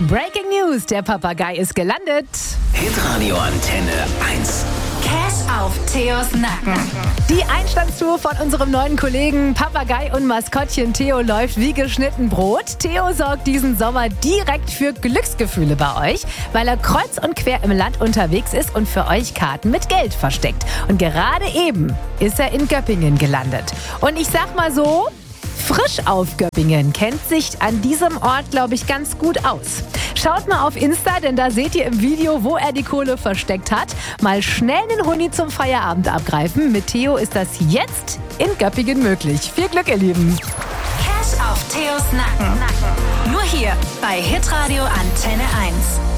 Breaking News, der Papagei ist gelandet. Hitradio Antenne 1. Cash auf Theos Nacken. Die Einstandstour von unserem neuen Kollegen Papagei und Maskottchen Theo läuft wie geschnitten Brot. Theo sorgt diesen Sommer direkt für Glücksgefühle bei euch, weil er kreuz und quer im Land unterwegs ist und für euch Karten mit Geld versteckt. Und gerade eben ist er in Göppingen gelandet. Und ich sag mal so, Frisch auf Göppingen kennt sich an diesem Ort, glaube ich, ganz gut aus. Schaut mal auf Insta, denn da seht ihr im Video, wo er die Kohle versteckt hat. Mal schnell einen Huni zum Feierabend abgreifen. Mit Theo ist das jetzt in Göppingen möglich. Viel Glück, ihr Lieben. Cash auf Theos Nacken. Nur hier bei Hitradio Antenne 1.